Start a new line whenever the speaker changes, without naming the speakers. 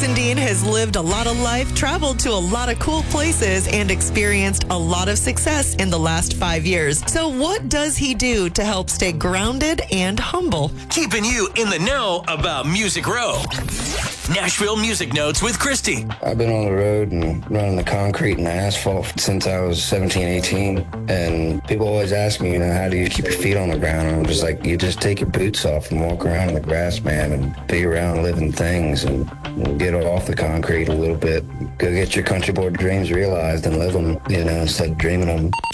Jason Dean has lived a lot of life, traveled to a lot of cool places, and experienced a lot of success in the last 5 years. So what does he do to help stay grounded and humble?
Keeping you in the know about Music Row. Nashville Music Notes with Christy.
I've been on the road and running the concrete and the asphalt since I was 17, 18. And people always ask me, how do you keep your feet on the ground? And I'm just like, you just take your boots off and walk around in the grass, man, and be around living things and get off the concrete a little bit. Go get your country boy dreams realized and live them, instead of dreaming them.